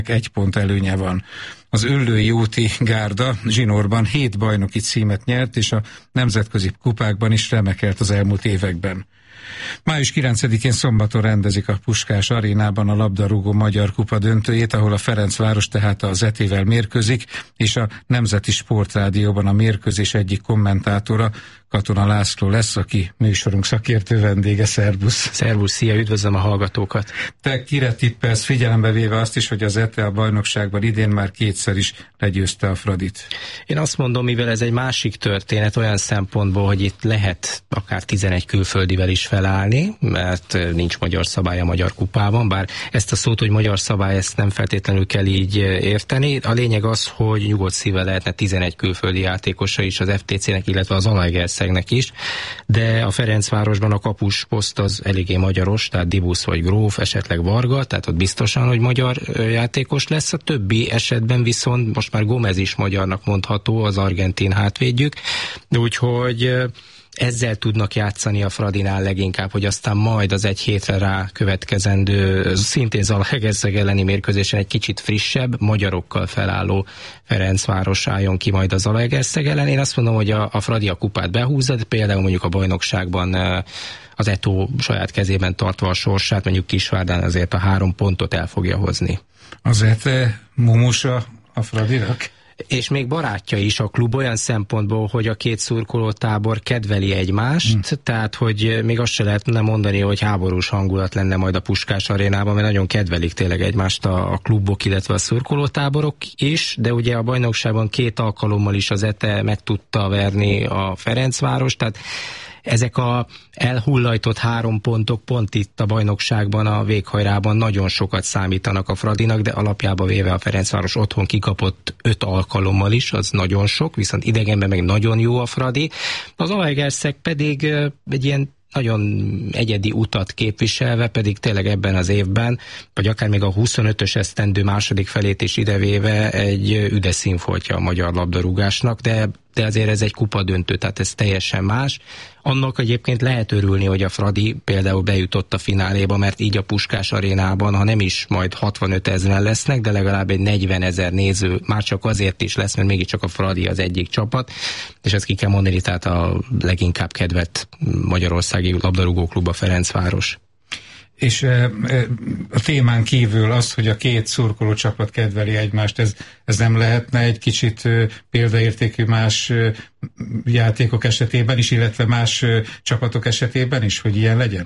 1 pont előnye van. Az Öllői úti gárda zsinórban 7 bajnoki címet nyert, és a nemzetközi kupákban is remekelt az elmúlt években. Május 9-én szombaton rendezik a Puskás arénában a labdarúgó magyar kupa döntőjét, ahol a Ferencváros tehát az ET-vel mérkőzik, és a Nemzeti Sportrádióban a mérkőzés egyik kommentátora Katona László lesz, aki műsorunk szakértő vendége. Szervusz! Szervusz, szia, üdvözlöm a hallgatókat! Te kire tippelsz, figyelembe véve azt is, hogy az ETE a bajnokságban idén már 2-szer is legyőzte a Fradit? Én azt mondom, mivel ez egy másik történet olyan szempontból, hogy itt lehet akár 11 külföldivel is felállni, mert nincs magyar szabály a magyar kupában, bár ezt a szót, hogy magyar szabály, ezt nem feltétlenül kell így érteni. A lényeg az, hogy nyugodt szívvel lehetne 11 külföldi játékosa is az FTC-nek, illetve az Zalaegerszegnek is, de a Ferencvárosban a kapus poszt az eléggé magyaros, tehát Dibusz vagy Gróf, esetleg Varga, tehát ott biztosan, hogy magyar játékos lesz. A többi esetben viszont most már Gomez is magyarnak mondható, az argentin hátvédjük, úgyhogy ezzel tudnak játszani a Fradinál leginkább, hogy aztán majd az egy hétre rá következendő, szintén Zalaegerszeg elleni mérkőzésen egy kicsit frissebb, magyarokkal felálló Ferencváros álljon ki majd a Zalaegerszeg ellen. Én azt mondom, hogy a Fradi a kupát behúzza, például mondjuk a bajnokságban az Eto saját kezében tartva a sorsát, mondjuk Kisvárdán azért a 3 pontot el fogja hozni. Az Ete mumusa a Fradinak? És még barátja is a klub olyan szempontból, hogy a 2 szurkolótábor kedveli egymást, tehát hogy még azt se lehetne mondani, hogy háborús hangulat lenne majd a Puskás arénában, mert nagyon kedvelik tényleg egymást a klubok, illetve a szurkolótáborok is, de ugye a bajnokságban 2 alkalommal is az ETE meg tudta verni a Ferencváros, tehát ezek a elhullajtott 3 pontok pont itt a bajnokságban, a véghajrában nagyon sokat számítanak a Fradinak, de alapjában véve a Ferencváros otthon kikapott 5 alkalommal is, az nagyon sok, viszont idegenben meg nagyon jó a Fradi. Az Zalaegerszeg pedig egy ilyen nagyon egyedi utat képviselve, pedig tényleg ebben az évben, vagy akár még a 25-ös esztendő második felét is idevéve egy üdes színfoltja a magyar labdarúgásnak, de azért ez egy kupadöntő, tehát ez teljesen más. Annak egyébként lehet örülni, hogy a Fradi például bejutott a fináléba, mert így a Puskás arénában, ha nem is majd 65 000 lesznek, de legalább egy 40 000 néző már csak azért is lesz, mert mégiscsak a Fradi az egyik csapat, és ezt ki kell mondani, tehát a leginkább kedvelt magyarországi labdarúgóklub a Ferencváros. És a témán kívül az, hogy a 2 szurkoló csapat kedveli egymást, ez nem lehetne egy kicsit példaértékű más játékok esetében is, illetve más csapatok esetében is, hogy ilyen legyen?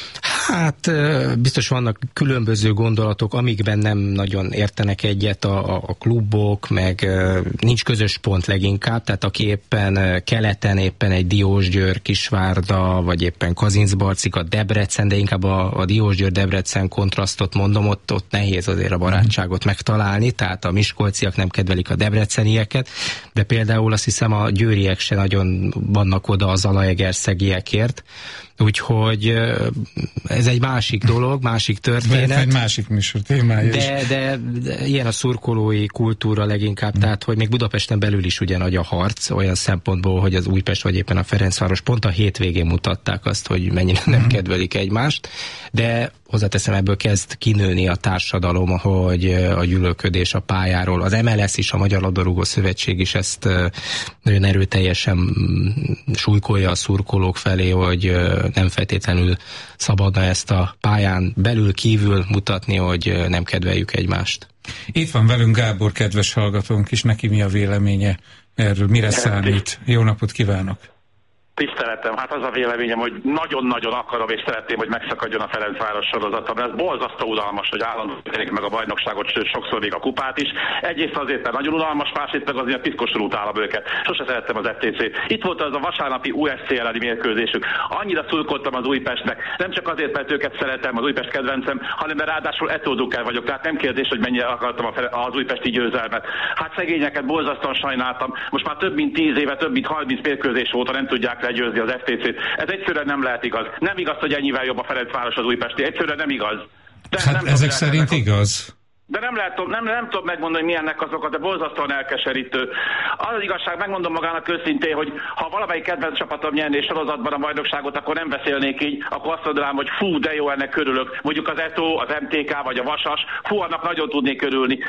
Hát biztos vannak különböző gondolatok, amikben nem nagyon értenek egyet a klubok, meg nincs közös pont leginkább, tehát aki éppen keleten, éppen egy Diósgyőr, Kisvárda, vagy éppen Kazincbarcika, Debrecen, de inkább a Diósgyőr-Debrecen kontrasztot mondom, ott nehéz azért a barátságot megtalálni, tehát a miskolciak nem kedvelik a debrecenieket, de például azt hiszem a győriek se nagyon vannak oda a zalaegerszegiekért, úgyhogy ez egy másik dolog, másik történet. Egy másik műsor témája is. De ilyen a szurkolói kultúra leginkább, tehát hogy még Budapesten belül is ugye nagy a harc, olyan szempontból, hogy az Újpest vagy éppen a Ferencváros pont a hétvégén mutatták azt, hogy mennyire nem kedvelik egymást, de hozzáteszem, ebből kezd kinőni a társadalom, hogy a gyűlölködés a pályáról. Az MLS is, a Magyar Labdarúgó Szövetség is ezt nagyon erőteljesen súlykolja a szurkolók felé, hogy nem feltétlenül szabadna ezt a pályán belül kívül mutatni, hogy nem kedveljük egymást. Itt van velünk Gábor, kedves hallgatónk is, neki mi a véleménye erről, mire számít? Jó napot kívánok! Tiszteletem, hát az a véleményem, hogy nagyon-nagyon akarom és szeretném, hogy megszakadjon a Ferencváros sorozata, mert ez borzasztó unalmas, hogy állandóan telik meg a bajnokságot, sőt sokszor még a kupát is. Egyrészt azért, mert nagyon unalmas, másrészt meg azért piszkosul utálom őket. Sose szerettem az FTC-t. Itt volt az a vasárnapi USC elleni mérkőzésük. Annyira szurkoltam az Újpestnek, nem csak azért, mert őket szeretem, az Újpest kedvencem, hanem mert ráadásul Eto Drucker vagyok. Tehát nem kérdés, hogy mennyire akartam az újpesti győzelmet. Hát szegényeket borzasztóan sajnáltam. Most már több mint 10 éve, több mint 30 mérkőzés óta nem tudják legyőzni az FTC-t. Ez egyszerűen nem lehet igaz. Nem igaz, hogy ennyivel jobb a Ferencváros az újpesti. Egyszerűen nem igaz. Hát ezek szerint igaz. De nem tudom megmondani, milyennek azokat, de borzasztóan elkeserítő. Az igazság, megmondom magának őszintén, hogy ha valamelyik kedvenc csapatom nyerné sorozatban a bajnokságot, akkor nem beszélnék így, akkor azt mondanám, hogy fú, de jó, ennek körülök. Mondjuk az ETO, az MTK vagy a Vasas, fú, annak nagyon tudnék örülni.